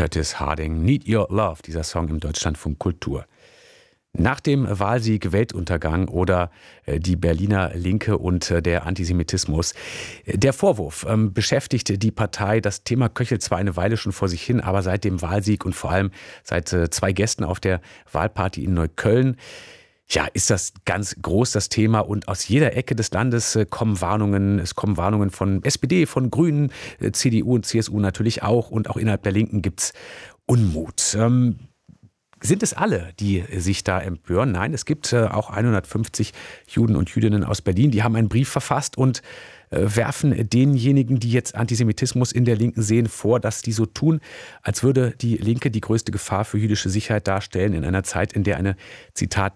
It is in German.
Curtis Harding, Need Your Love, dieser Song im Deutschlandfunk Kultur. Nach dem Wahlsieg Weltuntergang oder die Berliner Linke und der Antisemitismus. Der Vorwurf beschäftigt die Partei. Das Thema köchelt zwar eine Weile schon vor sich hin, aber seit dem Wahlsieg und vor allem seit 2 Gästen auf der Wahlparty in Neukölln, ja, ist das ganz groß, das Thema. Und aus jeder Ecke des Landes kommen Warnungen. Es kommen Warnungen von SPD, von Grünen, CDU und CSU natürlich auch. Und auch innerhalb der Linken gibt's Unmut. Sind es alle, die sich da empören? Nein, es gibt auch 150 Juden und Jüdinnen aus Berlin, die haben einen Brief verfasst und werfen denjenigen, die jetzt Antisemitismus in der Linken sehen, vor, dass die so tun, als würde die Linke die größte Gefahr für jüdische Sicherheit darstellen in einer Zeit, in der eine, Zitat,